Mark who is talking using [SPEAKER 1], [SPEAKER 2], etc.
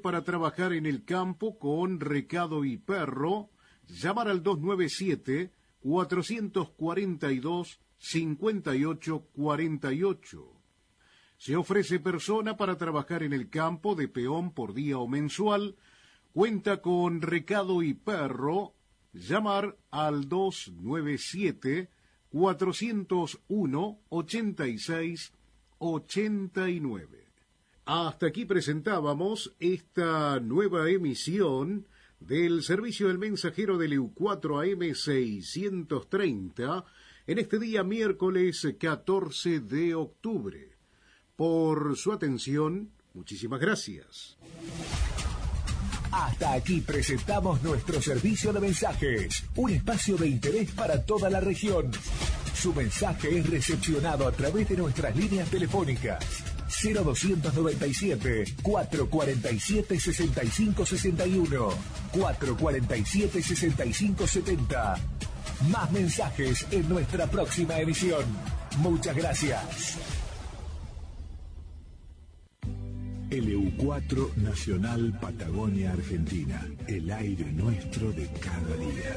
[SPEAKER 1] para trabajar en el campo con recado y perro, llamar al 297-442-5848. Se ofrece persona para trabajar en el campo de peón por día o mensual, cuenta con recado y perro, llamar al 297-401-8689. Hasta aquí presentábamos esta nueva emisión del servicio del mensajero del EU4 AM 630 en este día miércoles 14 de octubre. Por su atención, muchísimas gracias.
[SPEAKER 2] Hasta aquí presentamos nuestro servicio de mensajes, un espacio de interés para toda la región. Su mensaje es recepcionado a través de nuestras líneas telefónicas 0297-447-6561, 447-6570. Más mensajes en nuestra próxima emisión. Muchas gracias.
[SPEAKER 3] LU4 Nacional Patagonia Argentina, el aire nuestro de cada día.